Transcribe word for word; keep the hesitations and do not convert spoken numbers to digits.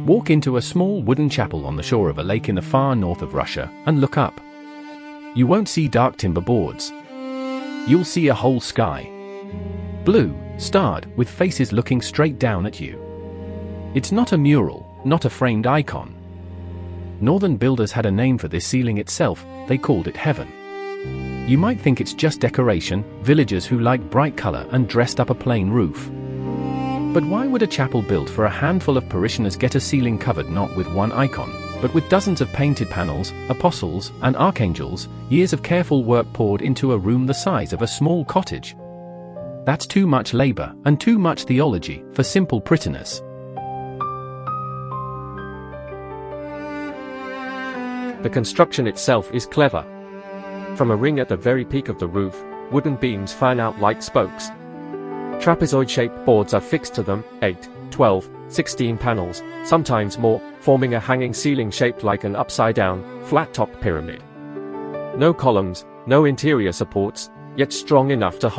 Walk into a small wooden chapel on the shore of a lake in the far north of Russia and look up. You won't see dark timber boards. You'll see a whole sky. Blue, starred, with faces looking straight down at you. It's not a mural, not a framed icon. Northern builders had a name for this ceiling itself, they called it heaven. You might think it's just decoration, villagers who like bright color and dressed up a plain roof. But why would a chapel built for a handful of parishioners get a ceiling covered not with one icon, but with dozens of painted panels, apostles, and archangels, years of careful work poured into a room the size of a small cottage? That's too much labor, and too much theology, for simple prettiness. The construction itself is clever. From a ring at the very peak of the roof, wooden beams fan out like spokes. Trapezoid-shaped boards are fixed to them, eight, twelve, sixteen panels, sometimes more, forming a hanging ceiling shaped like an upside-down, flat-topped pyramid. No columns, no interior supports, yet strong enough to hold